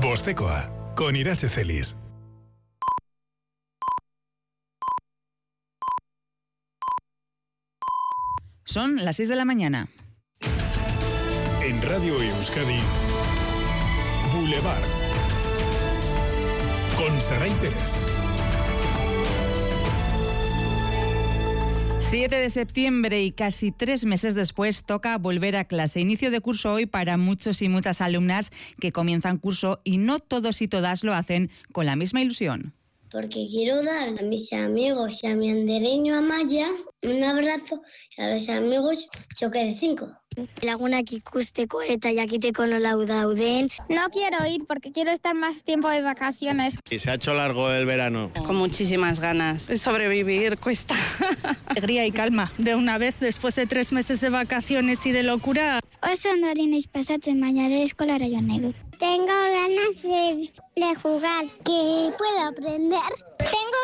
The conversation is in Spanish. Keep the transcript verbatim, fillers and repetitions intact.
Bostekoa, con Irache Celis. Son las seis de la mañana. En Radio Euskadi, Boulevard, con Saray Pérez. siete de septiembre y casi tres meses después toca volver a clase. Inicio de curso hoy para muchos y muchas alumnas que comienzan curso y no todos y todas lo hacen con la misma ilusión. Porque quiero dar a mis amigos y a mi andereño Amaya un abrazo y a los amigos choque de cinco. Lagunak ikusteko eta jakiteko nola dauden. No quiero ir porque quiero estar más tiempo de vacaciones. Y se ha hecho largo el verano. Con muchísimas ganas. Sobrevivir cuesta. Alegría y calma. De una vez, después de tres meses de vacaciones y de locura. Oso ondori naiz pasatzen, baina ere eskolara joan nahi dut. Tengo ganas de, de jugar, que puedo aprender. Tengo